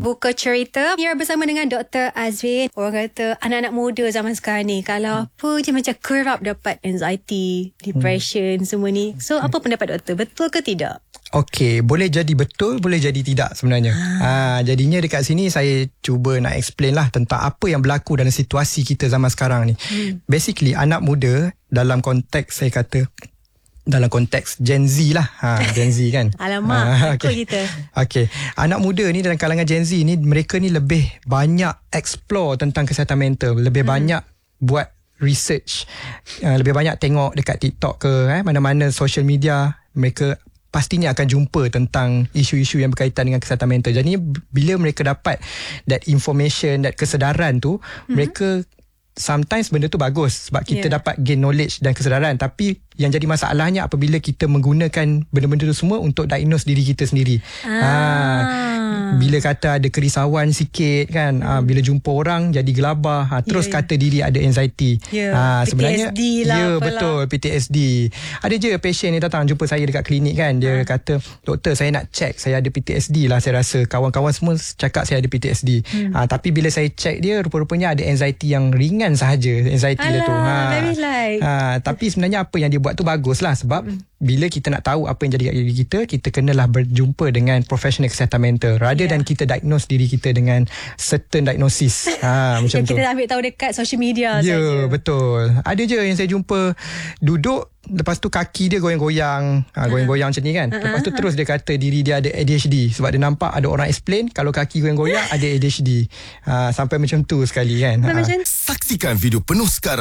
Buka Cerita. Mira bersama dengan Dr. Azwin. Orang kata anak-anak muda zaman sekarang ni, kalau apa je macam kerap dapat anxiety, depression, semua ni. So apa pendapat doktor? Betul ke tidak? Okey, boleh jadi betul, boleh jadi tidak sebenarnya. Jadinya dekat sini saya cuba nak explain lah tentang apa yang berlaku dalam situasi kita zaman sekarang ni. Basically, anak muda dalam konteks, saya kata dalam konteks Gen Z lah. Gen Z kan. Alamak, takut kita. Okay. Anak muda ni dalam kalangan Gen Z ni, mereka ni lebih banyak explore tentang kesihatan mental. Lebih banyak buat research. Lebih banyak tengok dekat TikTok ke mana-mana social media. Mereka pastinya akan jumpa tentang isu-isu yang berkaitan dengan kesihatan mental. Jadi bila mereka dapat that information, that kesedaran tu, mereka sometimes benda tu bagus sebab kita dapat gain knowledge dan kesedaran. Tapi yang jadi masalahnya apabila kita menggunakan benda-benda tu semua untuk diagnose diri kita sendiri. Bila kata ada kerisauan sikit kan, bila jumpa orang jadi gelabah, terus kata diri ada anxiety. Sebenarnya PTSD lah. Betul, PTSD. Ada je patient ni datang jumpa saya dekat klinik kan, dia kata, doktor saya nak check saya ada PTSD lah. Saya rasa kawan-kawan semua cakap saya ada PTSD. Tapi bila saya check dia, rupa-rupanya ada anxiety yang ringan sahaja. Anxiety dia tu. Very light. Tapi sebenarnya apa yang dia buat tu bagus lah, sebab bila kita nak tahu apa yang jadi kat diri kita, kita kenalah berjumpa dengan profesional kesihatan mental rather than kita diagnose diri kita dengan certain diagnosis. Macam tu. Kita ambil tahu dekat social media saja. Ya, betul. Ada je yang saya jumpa duduk, lepas tu kaki dia goyang-goyang. Goyang-goyang macam ni kan. Lepas tu terus dia kata diri dia ada ADHD sebab dia nampak ada orang explain kalau kaki goyang-goyang ada ADHD. Sampai macam tu sekali kan. Saksikan video penuh sekarang.